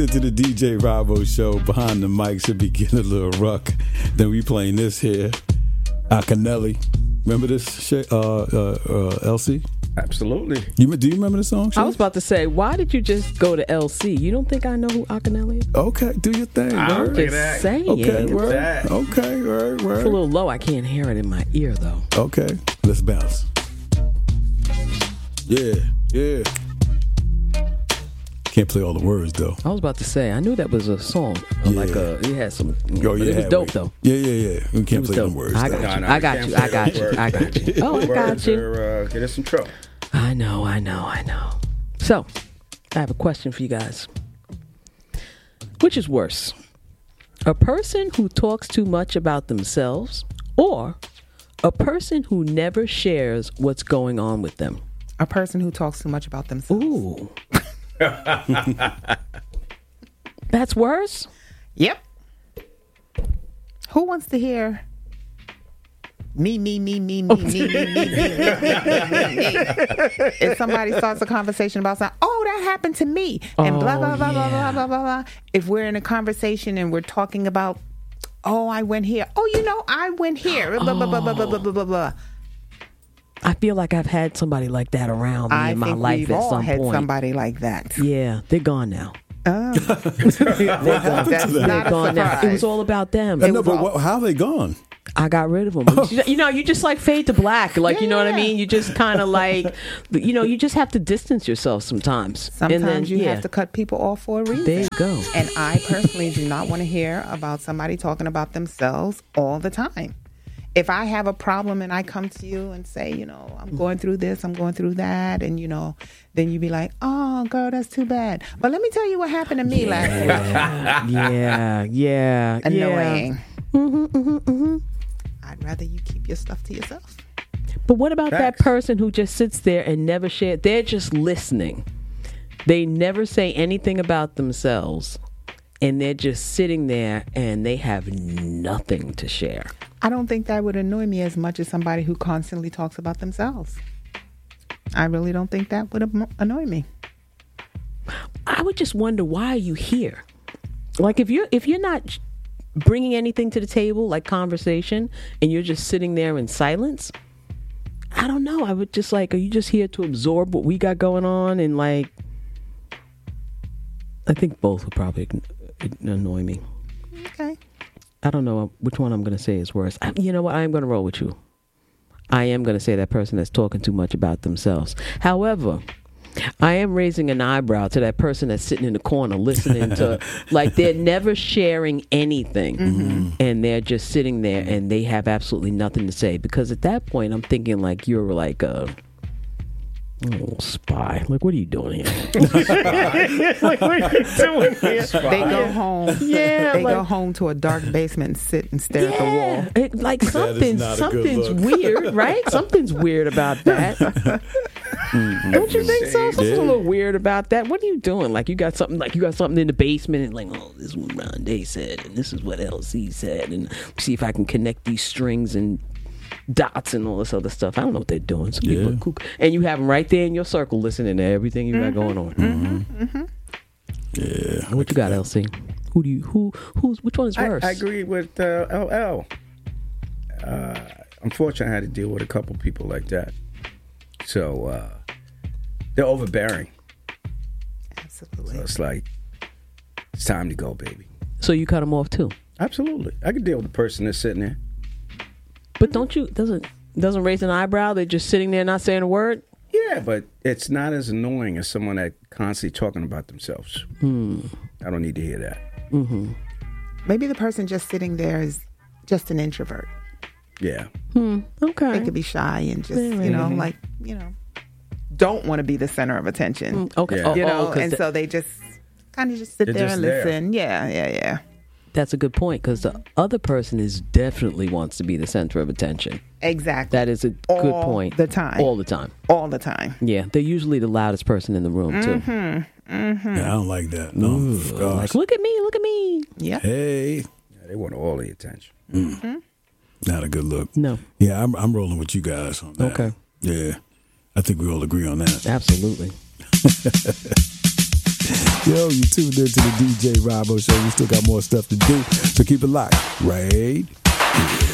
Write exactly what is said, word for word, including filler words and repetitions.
To the D J Rabo show. Behind the mic should be getting a little ruck. Then we playing this here. Acanelli. Remember this shit, uh, uh, uh, L C? Absolutely. You, do you remember the song? I was about to say, why did you just go to L C? You don't think I know who Acanelli is? Okay, do your thing. I'm Word. Just saying. Okay, word. That. Okay, word, word. It's a little low. I can't hear it in my ear, though. Okay, let's bounce. Yeah, yeah. Can't play all the words though. I was about to say, I knew that was a song. Yeah. Like a, it had some. You know, Oh, yeah, it was dope wait. though. Yeah, yeah, yeah. We can't play dope. the words. I though. got you. No, no, I got can't you. play I got those you. words. I got you. Oh, I got Words you. are, uh, get us some trouble. I know. I know. I know. So, I have a question for you guys. Which is worse, a person who talks too much about themselves, or a person who never shares what's going on with them? A person who talks too much about themselves. Ooh. That's worse? Yep. Who wants to hear me, me, me, me, me, me, me, me, me, me, me, me? If somebody starts a conversation about something, oh, that happened to me, and blah, blah, blah, blah, blah, blah, blah, blah. If we're in a conversation and we're talking about, oh, I went here. Oh, you know, I went here. Blah, blah, blah, blah, blah, blah, blah, blah, blah. I feel like I've had somebody like that around me I in my think life we've at all some had point. somebody like that. Yeah, they're gone now. Oh. What happened That's to them? not They're a gone now. surprise. It was all about them. I It know, was but all- what, how they gone? I got rid of them. You know, you just like fade to black. Like, you know what I Yeah. mean? You just kind of like, you know, you just have to distance yourself sometimes. Sometimes and then, you yeah, have to cut people off for a reason. There you go. And I personally do not want to hear about somebody talking about themselves all the time. If I have a problem and I come to you and say, you know, I'm going through this, I'm going through that, and, you know, then you be like, oh, girl, that's too bad. But let me tell you what happened to me last week. yeah, yeah, Annoying. Yeah. Mm-hmm, mm-hmm, mm-hmm. I'd rather you keep your stuff to yourself. But what about that Facts. person who just sits there and never shares? They're just listening. They never say anything about themselves. And they're just sitting there and they have nothing to share. I don't think that would annoy me as much as somebody who constantly talks about themselves. I really don't think that would am- annoy me. I would just wonder, why are you here? Like, if you're if you're not bringing anything to the table, like conversation, and you're just sitting there in silence, I don't know. I would just like, are you just here to absorb what we got going on? And like, I think both would probably annoy me. Okay. I don't know which one I'm going to say is worse. I, you know what? I am going to roll with you. I am going to say that person that's talking too much about themselves. However, I am raising an eyebrow to that person that's sitting in the corner listening to, like, they're never sharing anything. Mm-hmm. And they're just sitting there and they have absolutely nothing to say. Because at that point, I'm thinking like you're like a little spy. Like, what are you doing here? Like, what are you doing here? They go home. Yeah, They like- go home to a dark basement and sit and stare at the Yeah, wall. it, like something's not a good something's look. weird, right? Something's weird about that. Don't you think so? Something's Yeah. a little weird about that. What are you doing? Like, you got something like you got something in the basement and like, oh, this is what Ron Day said and this is what L C said, and see if I can connect these strings and dots and all this other stuff. I don't know what they're doing. Some people Yeah. are kook. And you have them right there in your circle listening to everything you got going on. Mm-hmm. Yeah. What you got, L C? Who do you who who's which one is I, worse? I agree with uh, L L. Uh, unfortunately, I had to deal with a couple people like that. So uh, they're overbearing. Absolutely. So it's like, it's time to go, baby. So you cut them off too. Absolutely. I could deal with the person that's sitting there. But don't you doesn't doesn't raise an eyebrow? They're just sitting there not saying a word. Yeah, but it's not as annoying as someone that constantly talking about themselves. Hmm. I don't need to hear that. Mm-hmm. Maybe the person just sitting there is just an introvert. Yeah. Hmm. Okay. They could be shy and just, Very. you know, like, you know, don't want to be the center of attention. Mm, okay. Yeah. Oh, You oh, know, 'cause and the- so they just kind of just sit They're there just and there. listen. Yeah, yeah, yeah. that's a good point, because the other person is definitely wants to be the center of attention. Exactly. That is a All good point. the time. All the time. All the time. Yeah, they're usually the loudest person in the room too. Mm-hmm. Mm-hmm. Yeah, I don't like that. No, Ooh, gosh. like, look at me, look at me. Yeah. Hey, Yeah, they want all the attention. Mm-hmm. not a good look. No. Yeah, I'm I'm rolling with you guys on that. Okay. Yeah, I think we all agree on that. Absolutely. Yo, you tuned in to the D J Rabo Show. We still got more stuff to do, so keep it locked. Right?